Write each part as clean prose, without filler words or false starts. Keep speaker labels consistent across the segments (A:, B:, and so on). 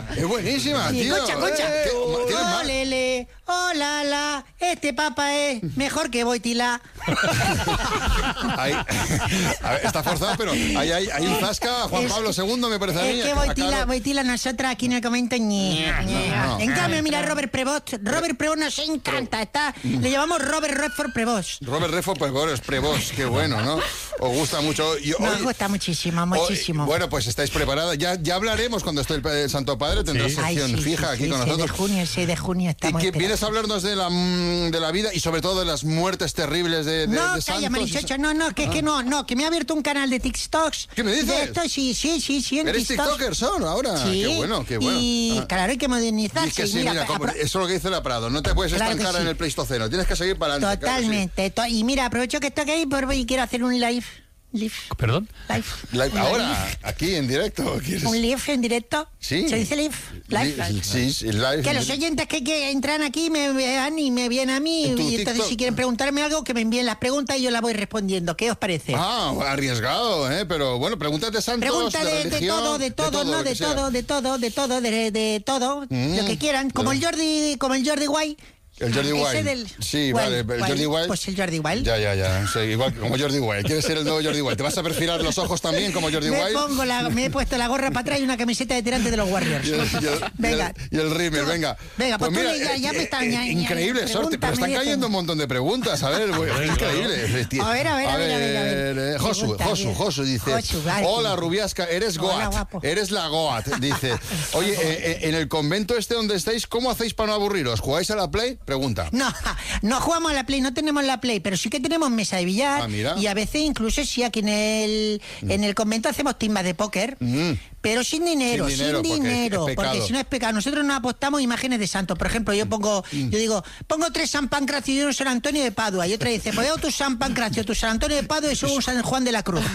A: Es buenísima,
B: Sí,
A: tío.
B: escucha.
A: ¿Tienes más?
B: Olele, hola, la, este papa es mejor que Boitila.
A: Ahí, a ver, está forzado, pero hay un zasca. Juan Pablo II, me parece a mí.
B: Es que Boitila, nosotras aquí no comenta ni. En cambio, mira, Robert Prevost nos encanta. Le llamamos Robert Redford Prevost.
A: Robert Redford Prevost, qué bueno, ¿no? Os gusta mucho.
B: Nos gusta muchísimo, muchísimo.
A: Bueno, pues estáis preparadas. Ya hablaremos cuando esté el Santo Padre. Tendrá sección fija aquí con nosotros.
B: 6 de junio estamos.
A: Y que vienes a hablarnos de la vida y sobre todo de las muertes terribles de santos.
B: Calla, Marichocho, que me ha abierto un canal de TikToks.
A: ¿Qué me dices?
B: De esto, sí, en
A: ¿Eres TikToker solo ahora?
B: Sí.
A: Qué bueno.
B: Y claro, hay que modernizarse.
A: Y es que sí, mira, eso es lo que dice la Prado. No te puedes estancar en el Pleistoceno. Tienes que seguir para adelante.
B: Totalmente.
A: Claro,
B: Y mira, aprovecho que estoy aquí y quiero hacer un live.
C: ¿Perdón?
A: Live. Ahora, aquí en directo. ¿Quieres?
B: ¿Un live en directo?
A: Sí.
B: ¿Se dice live?
A: Sí, live.
B: Que los oyentes que entran aquí me vean y me vienen a mí. Y entonces,
A: TikTok?
B: si quieren preguntarme algo, que me envíen las preguntas y yo las voy respondiendo. ¿Qué os parece?
A: Arriesgado, pero bueno, preguntas de santos,
B: Pregunta de
A: religión,
B: de todo, lo que quieran. Como el Jordi Guay.
A: El Jordi Wild. Vale, el Jordi Wild.
B: Pues el Jordi Wild.
A: Ya. Sí, igual como Jordi Wild. ¿Quieres ser el nuevo Jordi Wild? ¿Te vas a perfilar los ojos también como Jordi Wild?
B: Me he puesto la gorra para atrás y una camiseta de tirante de los Warriors. Venga.
A: Y el rímel, venga.
B: Venga, pues
A: mira,
B: ya me están...
A: increíble, Sorte, pero están cayendo un montón de preguntas. A ver, increíble.
B: A ver.
A: Josu dice, hola, Rubiasca, eres Goat. Eres la Goat, dice. Oye, en el convento donde estáis, ¿cómo hacéis para no aburriros? ¿Jugáis a la Play? Pregunta.
B: No jugamos a la Play, no tenemos la Play, pero sí que tenemos mesa de billar.
A: Mira.
B: Y a veces incluso sí aquí en el convento hacemos timbas de póker. Pero sin dinero, porque si no es pecado. Nosotros nos apostamos imágenes de santos. Por ejemplo, yo digo, pongo 3 San Pancracio y un San Antonio de Padua. Y otra dice, pues tu San Pancracio, tu San Antonio de Padua y un San Juan de la Cruz.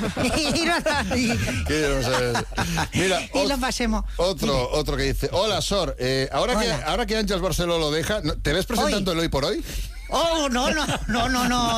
A: Mira,
B: y lo pasemos.
A: Otro que dice, hola, Sor, ahora que Ángels Barceló lo deja, ¿te ves presentando el Hoy por Hoy?
B: Oh, no.